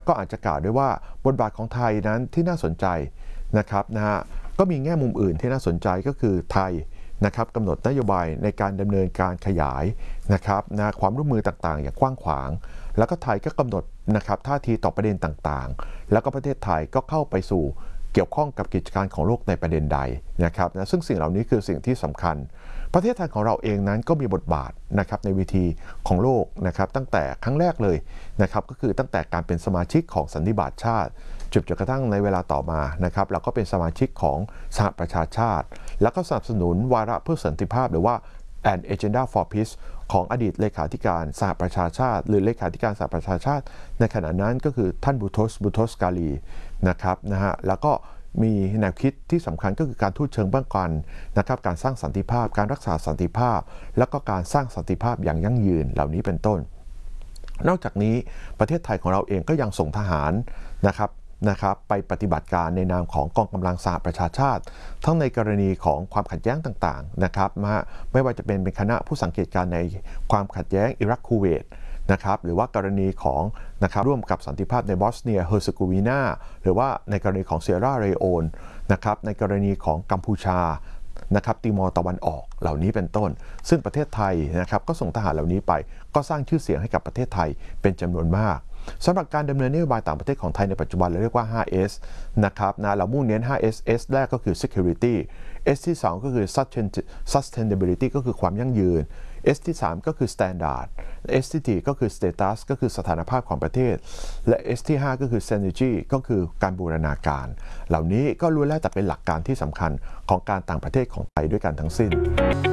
ก็อาจจะกล่าวได้ว่าบทบาทของไทยนั้นที่น่าสนใจนะครับก็มีแง่มุมอื่นที่น่าสนใจก็คือไทยนะครับกำหนดนโยบายในการดำเนินการขยายนะครับความร่วมมือต่างๆอย่างกว้างขวางแล้วก็ไทยก็กำหนดนะครับท่าทีต่อประเด็นต่างๆแล้วก็ประเทศไทยก็เข้าไปสู่เกี่ยวข้องกับกิจการของโลกในประเด็นใดนะครับซึ่งสิ่งเหล่านี้คือสิ่งที่สำคัญประเทศไทยของเราเองนั้นก็มีบทบาทนะครับในวิธีของโลกนะครับตั้งแต่ครั้งแรกเลยนะครับก็คือตั้งแต่การเป็นสมาชิกของสันนิบาตชาติจนกระทั่งในเวลาต่อมานะครับเราก็เป็นสมาชิกของสหประชาชาติแล้วก็สนับสนุนวาระเพื่อสันติภาพหรือว่า An Agenda for Peace ของอดีตเลขาธิการสหประชาชาติหรือเลขาธิการสหประชาชาติในขณะนั้นก็คือท่านบูโทสกาลีนะครับแล้วก็มีแนวคิดที่สำคัญก็คือการทูตเชิงป้องกันนะครับการสร้างสันติภาพการรักษาสันติภาพแล้วก็การสร้างสันติภาพอย่างยั่งยืนเหล่านี้เป็นต้นนอกจากนี้ประเทศไทยของเราเองก็ยังส่งทหารนะครับไปปฏิบัติการในนามของกองกำลังสหประชาชาติทั้งในกรณีของความขัดแย้งต่างๆนะครับไม่ว่าจะเป็นคณะผู้สังเกตการในความขัดแย้งอิรักคูเวตนะครับหรือว่ากรณีของนะครับร่วมกับสันติภาพในบอสเนียเฮอร์เซโกวีนาหรือว่าในกรณีของเซียร่าเลโอนนะครับในกรณีของกัมพูชานะครับติมอร์ตะวันออกเหล่านี้เป็นต้นซึ่งประเทศไทยนะครับก็ส่งทหารเหล่านี้ไปก็สร้างชื่อเสียงให้กับประเทศไทยเป็นจำนวนมากสำหรับการดำเนินนโยบายต่างประเทศของไทยในปัจจุบันเราเรียกว่า 5S นะครับเรามุ่งเน้น 5S S แรกก็คือ security S ที่2ก็คือ sustainability ก็คือความยั่งยืน S ที่3ก็คือ standard S ที่4ก็คือ status ก็คือสถานภาพของประเทศและ S ที่5ก็คือ synergy ก็คือการบูรณาการเหล่านี้ก็ล้วนแล้วแต่เป็นหลักการที่สำคัญของการต่างประเทศของไทยด้วยกันทั้งสิ้น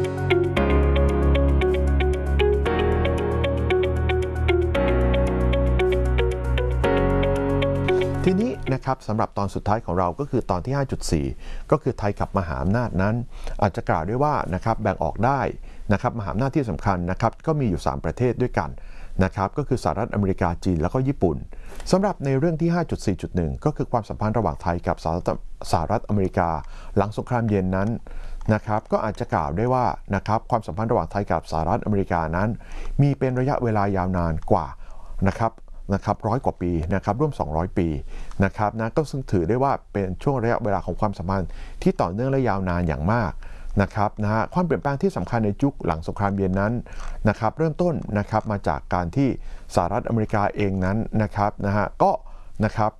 ทีนี้นะครับสำหรับตอนสุดท้ายของเราก็คือตอนที่ 5.4 ก็คือไทยกับมหาอำนาจนั้นอาจจะกล่าวได้ว่านะครับแบ่งออกได้นะครับมหาอำนาจที่สำคัญนะครับก็มีอยู่3ประเทศด้วยกันนะครับก็คือสหรัฐอเมริกาจีนแล้วก็ญี่ปุ่นสำหรับในเรื่องที่ 5.4.1 ก็คือความสัมพันธ์ระหว่างไทยกับสหรัฐอเมริกาหลังสงครามเย็นนั้นนะครับก็อาจจะกล่าวได้ว่านะครับความสัมพันธ์ระหว่างไทยกับสหรัฐอเมริกานั้นมีเป็นระยะเวลายาวนานกว่านะครับ100 กว่าปีนะครับร่วม200 ปีนะครับก็ซึ่งถือได้ว่าเป็นช่วงระยะเวลาของความสัมพันธ์ที่ต่อเนื่องและยาวนานอย่างมากนะครับความเปลี่ยนแปลงที่สำคัญในยุคหลังสงครามเย็นนั้นนะครับเริ่มต้นนะครับมาจากการที่สหรัฐอเมริกาเองนั้นนะครับก็นะครับ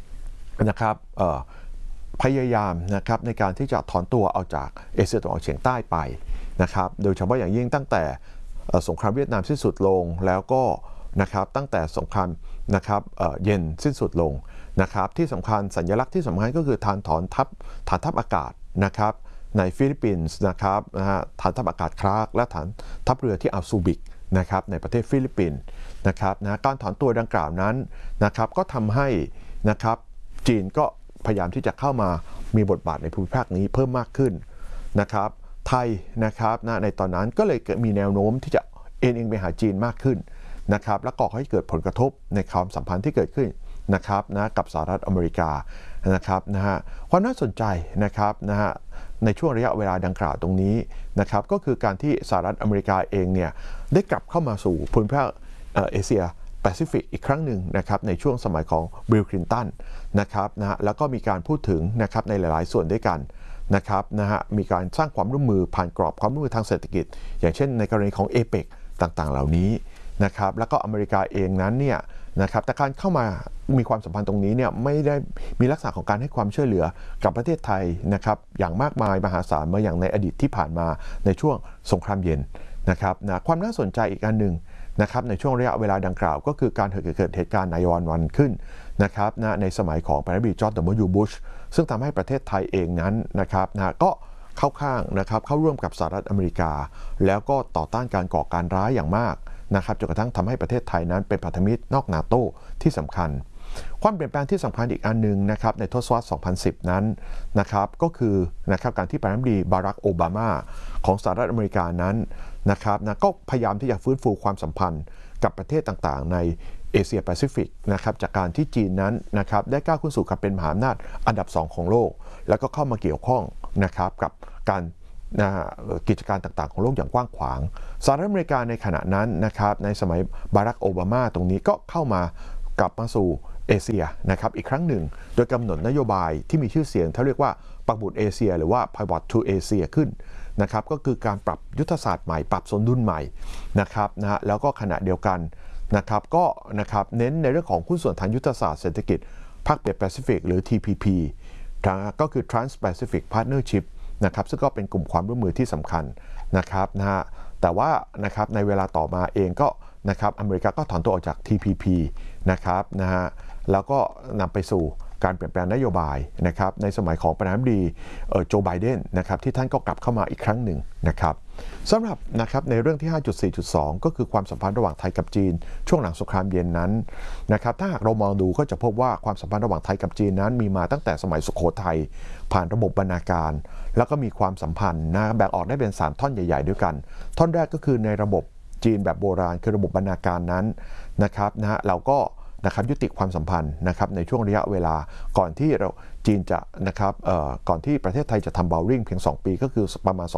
พยายามนะครับในการที่จะถอนตัวเอาจากเอเชียตะวันออกเฉียงใต้ไปนะครับโดยเฉพาะอย่างยิ่งตั้งแต่สงครามเวียดนามสิ้นสุดลงแล้วก็นะครับตั้งแต่สงครามนะครับเย็นสิ้นสุดลงนะครับที่สำคัญสัญลักษณ์ที่สำคัญก็คือฐานทัพอากาศนะครับในฟิลิปปินส์นะครับฐานทัพอากาศคลาร์กและฐานทัพเรือที่อัลซูบิกนะครับในประเทศฟิลิปปินส์นะครับการถอนตัวดังกล่าวนั้นนะครับก็ทำให้นะครับจีนก็พยายามที่จะเข้ามามีบทบาทในภูมิภาคนี้เพิ่มมากขึ้นนะครับไทยนะครับในตอนนั้นก็เลยมีแนวโน้มที่จะเอ็นไปหาจีนมากขึ้นนะครับและก่อให้เกิดผลกระทบในความสัมพันธ์ที่เกิดขึ้นนะครับกับสหรัฐอเมริกานะครับความน่าสนใจนะครับในช่วงระยะเวลาดังกล่าวตรงนี้นะครับก็คือการที่สหรัฐอเมริกาเองเนี่ยได้กลับเข้ามาสู่ภูมิภาคเอเชียแปซิฟิกอีกครั้งหนึ่งนะครับในช่วงสมัยของบิล คลินตันนะครับแล้วก็มีการพูดถึงนะครับในหลายๆส่วนด้วยกันนะครับมีการสร้างความร่วมมือผ่านกรอบความร่วมมือทางเศรษฐกิจอย่างเช่นในกรณีของเอเปกต่างๆเหล่านี้นะครับแล้วก็อเมริกาเองนั้นเนี่ยนะครับแต่การเข้ามามีความสัมพันธ์ตรงนี้เนี่ยไม่ได้มีลักษณะของการให้ความช่วยเหลือกับประเทศไทยนะครับอย่างมากมายมหาศาลมาอย่างในอดีตที่ผ่านมาในช่วงสงครามเย็นนะครับความน่าสนใจอีกอันหนึ่งนะครับในช่วงระยะเวลาดังกล่าวก็คือการเกิดเหตุการณ์9/11ขึ้นนะครับในสมัยของประธานาธิบดีจอร์จ W. บุชซึ่งทำให้ประเทศไทยเองนั้นนะครับก็เข้าข้างนะครับเข้าร่วมกับสหรัฐอเมริกาแล้วก็ต่อต้านการก่อการร้ายอย่างมากนะครับจนกระทั่งทำให้ประเทศไทยนั้นเป็นพันธมิตรนอกนาโต้ที่สำคัญความเปลี่ยนแปลงที่สำคัญอีกอันหนึ่งนะครับในทศวรรษ 2010 นั้นนะครับก็คือนะครับการที่ประธานาธิบดีบารัก โอบามาของสหรัฐอเมริกานั้นนะครับก็พยายามที่จะฟื้นฟูความสัมพันธ์กับประเทศต่างๆในเอเชียแปซิฟิกนะครับจากการที่จีนนั้นนะครับได้ก้าวขึ้นสู่การเป็นมหาอำนาจอันดับ2ของโลกแล้วก็เข้ามาเกี่ยวข้องนะครับกับการกิจการต่างๆของโลกอย่างกว้างขวางสหรัฐอเมริกาในขณะนั้นนะครับในสมัยบารัก โอบามาตรงนี้ก็เข้ามากลับมาสู่เอเชียนะครับอีกครั้งหนึ่งโดยกำหนดนโยบายที่มีชื่อเสียงเขาเรียกว่าปักหมุดเอเชียหรือว่า Pivot to Asia ขึ้นนะครับก็คือการปรับยุทธศาสตร์ใหม่ปรับสมดุลใหม่นะครับแล้วก็ขณะเดียวกันนะครับก็นะครับเน้นในเรื่องของหุ้นส่วนทางยุทธศาสตร์เศรษฐกิจภาคแปซิฟิกหรือ TPP ก็คือ Trans-Pacific Partnership นะครับซึ่งก็เป็นกลุ่มความร่วมมือที่สำคัญนะครับแต่ว่านะครับในเวลาต่อมาเองก็นะครับอเมริกาก็ถอนตัวออกจาก TPP นะครับแล้วก็นำไปสู่การเปลี่ยนแปลงนโยบายนะครับในสมัยของประธานาธิบดีโจไบเดนนะครับที่ท่านก็กลับเข้ามาอีกครั้งหนึ่งนะครับสำหรับนะครับในเรื่องที่ 5.4.2 ก็คือความสัมพันธ์ระหว่างไทยกับจีนช่วงหลังสงครามเย็นนั้นนะครับถ้าหากเรามองดูก็จะพบว่าความสัมพันธ์ระหว่างไทยกับจีนนั้นมีมาตั้งแต่สมัยสุโขทัยผ่านระบบบรรณาการแล้วก็มีความสัมพันธ์แบ่งออกได้เป็น3ท่อนใหญ่ๆด้วยกันท่อนแรกก็คือในระบบจีนแบบโบราณคือระบบบรรณาการนั้นนะครับเราก็นะครับยุติความสัมพันธ์นะครับในช่วงระยะเวลาก่อนที่จีนจะนะครับก่อนที่ประเทศไทยจะทำเบลลิ่งเพียง2 ปีก็คือประมาณ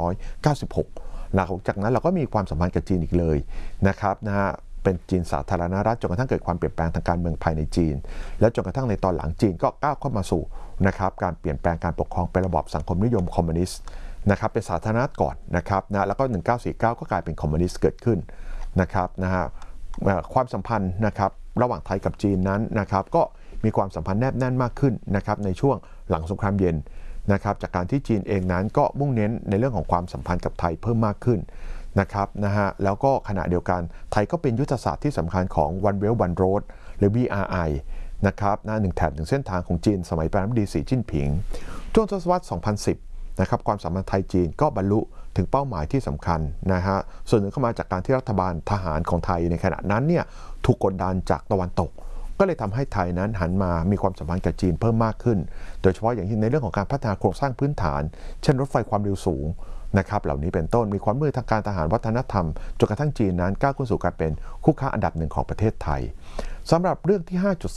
2396 หลังจากนั้นเราก็มีความสัมพันธ์กับจีนอีกเลยนะครับเป็นจีนสาธารณรัฐจนกระทั่งเกิดความเปลี่ยนแปลงทางการเมืองภายในจีนและจนกระทั่งในตอนหลังจีนก็ก้าวเข้ามาสู่นะครับการเปลี่ยนแปลงการปกครองเป็นระบอบสังคมนิยมคอมมิวนิสต์นะครับเป็นสาธารณรัฐก่อนนะครับแล้วก็1949ก็กลายเป็นคอมมิวนิสต์เกิดขึ้นนะครับความสัมพันธ์นะครับระหว่างไทยกับจีนนั้นนะครับก็มีความสัมพันธ์แนบแน่นมากขึ้นนะครับในช่วงหลังสงครามเย็นนะครับจากการที่จีนเองนั้นก็มุ่งเน้นในเรื่องของความสัมพันธ์กับไทยเพิ่มมากขึ้นนะครับแล้วก็ขณะเดียวกันไทยก็เป็นยุทธศาสตร์ที่สำคัญของ One Belt One Road หรือ BRI นะครับหนึ่งแถบหนึ่งเส้นทางของจีนสมัยประธานาธิบดีสีจิ้นผิงช่วงทศวรรษ 2010 นะครับความสัมพันธ์ไทยจีนก็บรรลุถึงเป้าหมายที่สำคัญส่วนหนึ่งเข้ามาจากการที่รัฐบาลทหารของไทยในขณะนั้นเนี่ยถูกกดดันจากตะวันตกก็เลยทำให้ไทยนั้นหันมามีความสัมพันธ์กับจีนเพิ่มมากขึ้นโดยเฉพาะอย่างยิ่งในเรื่องของการพัฒนาโครงสร้างพื้นฐานเช่นรถไฟความเร็วสูงนะครับเหล่านี้เป็นต้นมีความร่วมมือทางการทหารวัฒนธรรมจนกระทั่งจีนนั้นก้าวขึ้นสู่การเป็นคู่ค้าอันดับหนึ่งของประเทศไทยสำหรับเรื่องที่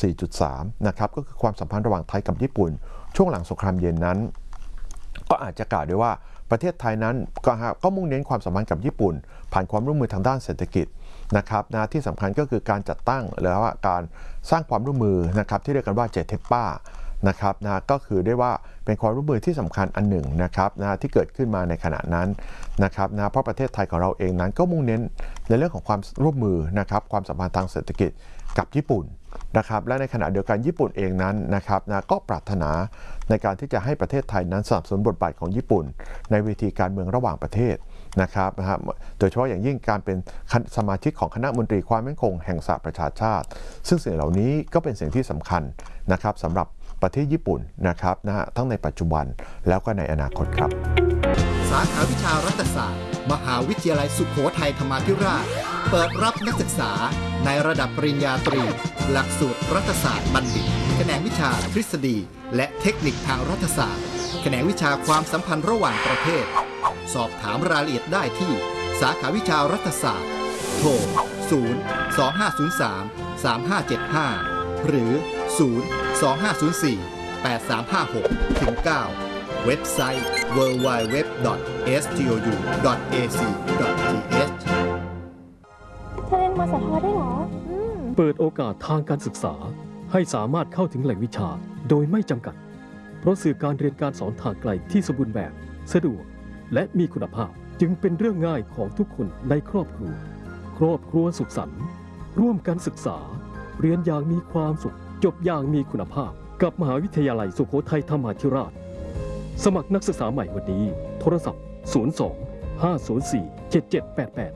5.4.3 นะครับก็คือความสัมพันธ์ระหว่างไทยกับญี่ปุ่นช่วงหลังสงครามเย็นนั้นก็อาจจะกล่าวได้ว่าประเทศไทยนั้นก็มุ่งเน้นความสัมพันธ์กับญี่ปุ่นผ่านความร่วมมือทางด้านเศรษฐกิจนะครับที่สำคัญก็คือการจัดตั้งหรือว่าการสร้างความร่วมมือนะครับที่เรียกกันว่าเจเทปป้านะครับก็คือได้ว่าเป็นความร่วมมือที่สำคัญอันหนึ่งนะครับที่เกิดขึ้นมาในขณะนั้นนะครับเพราะประเทศไทยของเราเองนั้นก็มุ่งเน้นในเรื่องของความร่วมมือนะครับความสัมพันธ์ทางเศรษฐกิจกับญี่ปุ่นนะครับและในขณะเดียวกันญี่ปุ่นเองนั้นนะครับก็ปรารถนาในการที่จะให้ประเทศไทยนั้นสนับสนุนบทบาทของญี่ปุ่นในเวทีการเมืองระหว่างประเทศนะครับโดยเฉพาะอย่างยิ่งการเป็นสมาชิกของคณะมนตรีความมั่นคงแห่งสหประชาชาติซึ่งสิ่งเหล่านี้ก็เป็นสิ่งที่สำคัญนะครับสำหรับประเทศญี่ปุ่นนะครับทั้งในปัจจุบันแล้วก็ในอนาคตครับสาขาวิชารัฐศาสตร์มหาวิทยาลัยสุโขทัยธรรมาธิราชเปิดรับนักศึกษาในระดับปริญญาตรีหลักสูตรรัฐศาสตร์บัณฑิตแขนงวิชาทฤษฎีและเทคนิคทางรัฐศาสตร์แขนงวิชาความสัมพันธ์ระหว่างประเทศสอบถามรายละเอียดได้ที่สาขาวิชารัฐศาสตร์โทร 02503-3575 หรือ 02504-8356-9 เว็บไซต์ www.stou.ac.th เธอเรียนมสทได้เหรอเปิดโอกาสทางการศึกษาให้สามารถเข้าถึงแหล่งวิชาโดยไม่จำกัดเพราะสื่อการเรียนการสอนทางไกลที่สมบูรณ์แบบสะดวกและมีคุณภาพจึงเป็นเรื่องง่ายของทุกคนในครอบครัวสุขสันต์ร่วมกันศึกษาเรียนอย่างมีความสุขจบอย่างมีคุณภาพกับมหาวิทยาลัยสุโขทัยธรรมาธิราชสมัครนักศึกษาใหม่วันนี้โทรศัพท์ 02-504-7788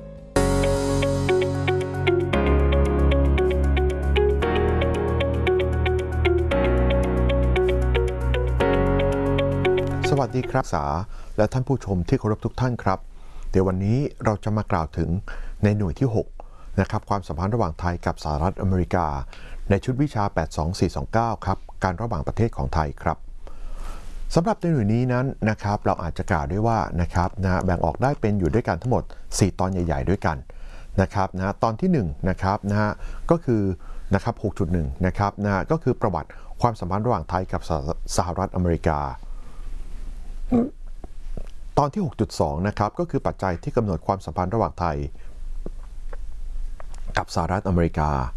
สวัสดีครับสาและท่านผู้ชมที่เคารพทุกท่านครับเดี๋ยววันนี้เราจะมากล่าวถึงในหน่วยที่6นะครับความสัมพันธ์ระหว่างไทยกับสหรัฐอเมริกาในชุดวิชา 82429 ครับการระหว่างประเทศของไทยครับสำหรับในหน่วยนี้นั้นนะครับเราอาจจะกล่าวได้ว่านะครับแบ่งออกได้เป็นอยู่ด้วยกันทั้งหมด4ตอนใหญ่ๆด้วยกันนะครับตอนที่1นะครับก็คือนะครับ6.1 นะครับก็คือประวัติความสัมพันธ์ระหว่างไทยกับสหรัฐอเมริกาตอนที่ 6.2 นะครับก็คือปัจจัยที่กำหนดความสัมพันธ์ระหว่างไทยกับสหรัฐอเมริกา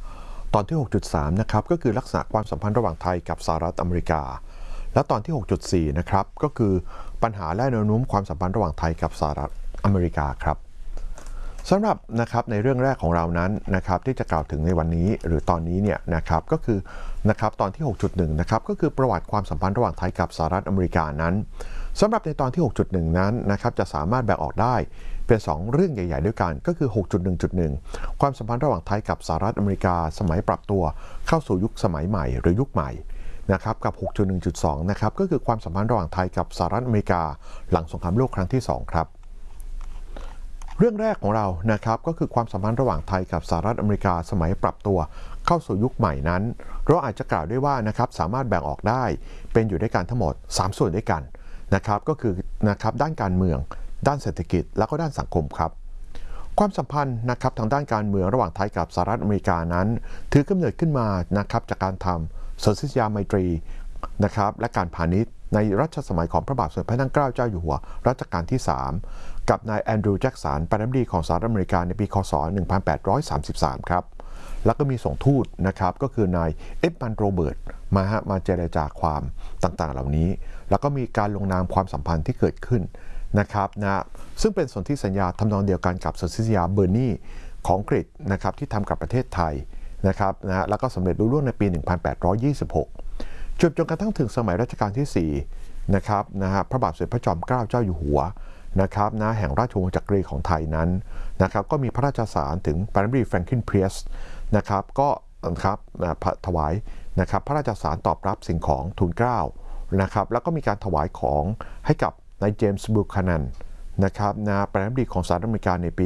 ตอนที่ 6.3 นะครับก็คือลักษณะความสัมพันธ์ระหว่างไทยกับสหรัฐอเมริกาและตอนที่ 6.4 นะครับก็คือปัญหาและแนวโน้มความสัมพันธ์ระหว่างไทยกับสหรัฐอเมริกาครับสำหรับนะครับในเรื่องแรกของเรานั้นนะครับที่จะกล่าวถึงในวันนี้หรือตอนนี้เนี่ยนะครับก็คือนะครับตอนที่ 6.1 นะครับก็คือประวัติความสัมพันธ์ระหว่างไทยกับสหรัฐอเมริกานั้นสำหรับในตอนที่ 6.1 นั้นนะครับจะสามารถแบ่งออกได้เป็น2เรื่องใหญ่ๆด้วยกันก็คือ 6.1.1 ความสัมพันธ์ระหว่างไทยกับสหรัฐอเมริกาสมัยปรับตัวเข้าสู่ยุคสมัยใหม่หรือยุคใหม่นะครับกับ 6.1.2 นะครับก็คือความสัมพันธ์ระหว่างไทยกับสหรัฐอเมริกาหลังสงครามโลกครั้งที่2ครับเรื่องแรกของเรานะครับก็คือความสัมพันธ์ระหว่างไทยกับสหรัฐอเมริกาสมัยปรับตัวเข้าสู่ยุคใหม่นั้นเราอาจจะกล่าวได้ว่านะครับสามารถแบ่งออกได้เป็นอยู่ด้วยกันทั้งหมด3ส่วนด้วยกันนะครับก็คือนะครับด้านการเมืองด้านเศรษฐกิจแล้วก็ด้านสังคมครับความสัมพันธ์นะครับทางด้านการเมืองระหว่างไทยกับสหรัฐอเมริกานั้นถือกำเนิดขึ้นมานะครับจากการทำสนธิสัญญาไมตรีนะครับและการพาณิชย์ในรัชสมัยของพระบาทสมเด็จพระนั่งเกล้าเจ้าอยู่หัวรัชกาลที่3กับนายแอนดรูว์แจ็คสันประธานาธิบดีของสหรัฐอเมริกาในปีคศ1833ครับแล้วก็มีส่งทูตนะครับก็คือนายเอ็ดมันโรเบิร์ตมาเจรจาความต่างๆเหล่านี้แล้วก็มีการลงนามความสัมพันธ์ที่เกิดขึ้นนะครับนะซึ่งเป็นสนธิสัญญาทำนองเดียวกันกับสนธิสัญญาเบอร์นีของอังกฤษนะครับที่ทำกับประเทศไทยนะครับนะแล้วก็สำเร็จรุ่งเรืองในปี 1826 จนกระทั่งถึงสมัยรัชกาลที่4นะครับพระบาทสมเด็จพระจอมเกล้าเจ้าอยู่หัวนะครับแห่งราชวงศ์จักรีของไทยนั้นนะครับก็มีพระราชสารถึงประธานาธิบดีแฟรงคลินเพรียสนะครับก็นะครับถวายนะครับพระราชสารตอบรับสิ่งของทูลเกล้านะครับแล้วก็มีการถวายของให้กับนายเจมส์บูคานันนะครับประธานาธิบดีของสหรัฐอเมริกาในปี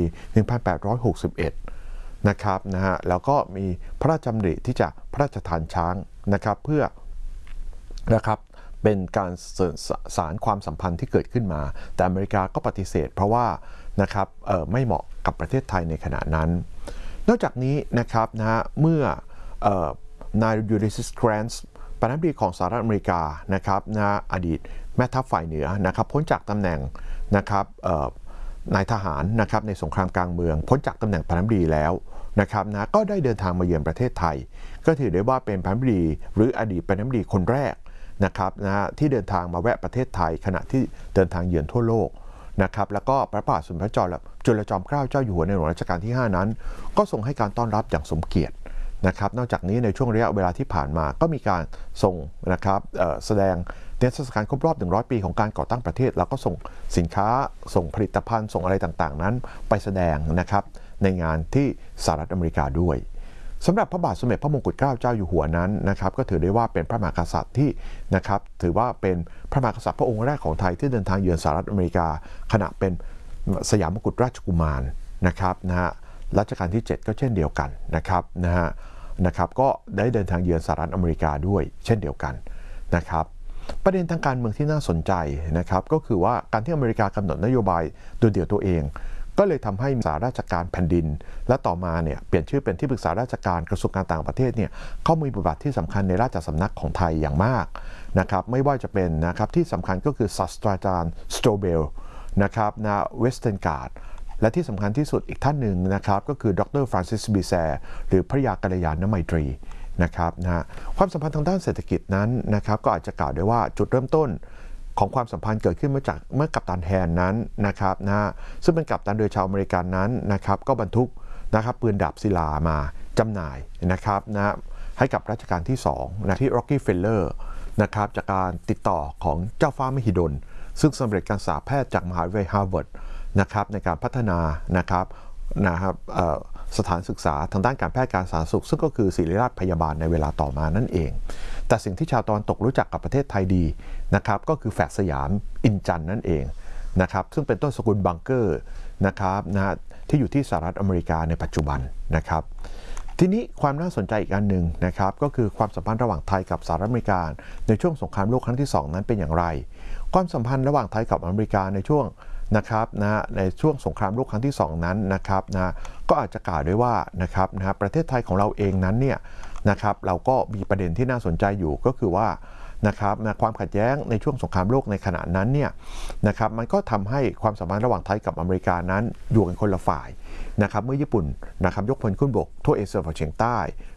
1861 นะครับแล้วก็มีพระราชดำริที่จะพระราชทานช้างนะครับเพื่อนะครับเป็นการสานความสัมพันธ์ที่เกิดขึ้นมาแต่อเมริกาก็ปฏิเสธเพราะว่านะครับไม่เหมาะกับประเทศไทยในขณะนั้นนอกจากนี้นะครับเมื่อนายยูลิสซิส แกรนต์ประธานาธิบดีของสหรัฐอเมริกานะครับอดีตแม่ทัพฝ่ายเหนือนะครับพ้นจากตำแหน่งนะครับนายทหารนะครับในสงครามกลางเมืองพ้นจากตำแหน่งประธานาธิบดีแล้วนะครับก็ได้เดินทางมาเยือนประเทศไทยก็ถือได้ว่าเป็นประธานาธิบดีหรืออดีตประธานาธิบดีคนแรกนะครับที่เดินทางมาแวะประเทศไทยขณะที่เดินทางเยือนทั่วโลกนะครับแล้วก็พระบาทสมเด็จพระจุลจอมเกล้าเจ้าอยู่หัวในหลวงรัชกาลที่5นั้นก็ทรงให้การต้อนรับอย่างสมเกียรตินะครับนอกจากนี้ในช่วงระยะเวลาที่ผ่านมาก็มีการส่งนะครับแสดงเทศกาลครบรอบ100 ปีของการก่อตั้งประเทศแล้วก็ส่งสินค้าส่งผลิตภัณฑ์ส่งอะไรต่างๆนั้นไปแสดงนะครับในงานที่สหรัฐอเมริกาด้วยสำหรับพระบาทสมเด็จพระมงกุฎเกล้าเจ้าอยู่หัวนั้นนะครับก็ถือได้ว่าเป็นพระมหากษัตริย์ที่นะครับถือว่าเป็นพระมหากษัตริย์พระองค์แรกของไทยที่เดินทางเยือนสหรัฐอเมริกาขณะเป็นสยามกุฎราชกุมารนะครับรัชกาลที่7ก็เช่นเดียวกันนะครับก็ได้เดินทางเยือนสหรัฐอเมริกาด้วยเช่นเดียวกันนะครับประเด็นทางการเมืองที่น่าสนใจนะครับก็คือว่าการที่อเมริกากำหนดนโยบายโดยเดี่ยวตัวเองก็เลยทำให้สาราชการแผ่นดินและต่อมาเนี่ยเปลี่ยนชื่อเป็นที่ปรึกษาราชการกระทรวงการต่างประเทศเนี่ยเข้ามีบทบาทที่สำคัญในราชสำนักของไทยอย่างมากนะครับไม่ว่าจะเป็นนะครับที่สำคัญก็คือศาสตราจารย์สโตเบลนะครับเวสเทิร์นการ์ดและที่สำคัญที่สุดอีกท่านหนึ่งนะครับก็คือดรฟรานซิสบีแซร์หรือพระยากัลยาณไมตรีนะครับความสัมพันธ์ทางด้านเศรษฐกิจนั้นนะครับก็อาจจะกล่าวได้ว่าจุดเริ่มต้นของความสัมพันธ์เกิดขึ้นเมื่อกัปตันแฮนนั้นนะครับซึ่งเป็นกัปตันเรือชาวอเมริกันนั้นนะครับก็บรรทุกนะครับปืนดาบศิลามาจำหน่ายนะครับให้กับรัชกาลที่2ที่ร็อกกี้เฟลเลอร์นะครับจากการติดต่อของเจ้าฟ้ามหิดลซึ่งสำเร็จการศึกษาแพทย์จากมหาวิทยาลัยฮาร์วาร์ดนะครับในการพัฒนานะครับสถานศึกษาทางด้านการแพทย์การสาธารณสุขซึ่งก็คือศิริราชพยาบาลในเวลาต่อมานั่นเองแต่สิ่งที่ชาวตะวันตกรู้จักกับประเทศไทยดีนะครับก็คือแฝดสยามอินจันนั่นเองนะครับซึ่งเป็นต้นสกุลบังเกอร์นะครับที่อยู่ที่สหรัฐอเมริกาในปัจจุบันนะครับทีนี้ความน่าสนใจอีกอันหนึ่งนะครับก็คือความสัมพันธ์ระหว่างไทยกับสหรัฐอเมริกาในช่วงสงครามโลกครั้งที่2นั้นเป็นอย่างไรความสัมพันธ์ระหว่างไทยกับอเมริกาในช่วงนะครับในช่วงสงครามโลกครั้งที่2นั้นนะครับก็อาจจะกล่าวได้ว่านะครับประเทศไทยของเราเองนั้นเนี่ยนะครับเราก็มีประเด็นที่น่าสนใจอยู่ก็คือว่านะครับความขัดแย้งในช่วงสงครามโลกในขณะนั้นเนี่ยนะครับมันก็ทำให้ความสัมพันธ์ระหว่างไทยกับอเมริกานั้นอยู่กันคนละฝ่ายนะครับเมื่อญี่ปุ่นนะครับยกพลขึ้นบกทั่วเอเชียตะวันออกเฉียงใต้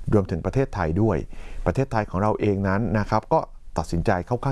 รวมถึงประเทศไทยด้วยประเทศไทยของเราเองนั้นนะครับก็ตัดสินใจเข้าข้าง